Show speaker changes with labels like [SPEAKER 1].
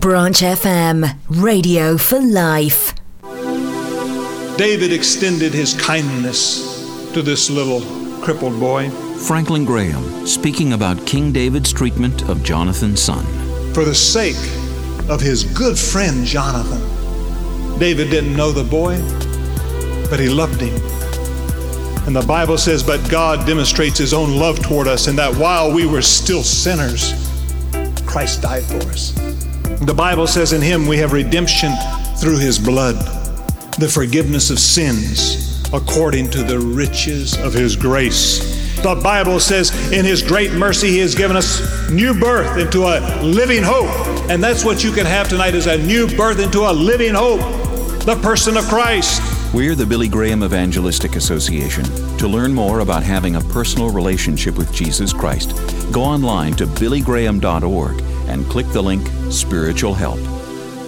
[SPEAKER 1] Branch FM, radio for life.
[SPEAKER 2] David extended his kindness to this little crippled boy.
[SPEAKER 3] Franklin Graham, speaking about King David's treatment of Jonathan's son.
[SPEAKER 2] For the sake of his good friend Jonathan, David didn't know the boy, but he loved him. And the Bible says, but God demonstrates his own love toward us in that while we were still sinners, Christ died for us. The Bible says in him we have redemption through his blood, the forgiveness of sins according to the riches of his grace. The Bible says in his great mercy he has given us new birth into a living hope. And that's what you can have tonight, is a new birth into a living hope, the person of Christ.
[SPEAKER 3] We're the Billy Graham Evangelistic Association. To learn more about having a personal relationship with Jesus Christ, go online to billygraham.org and click the link Spiritual Help.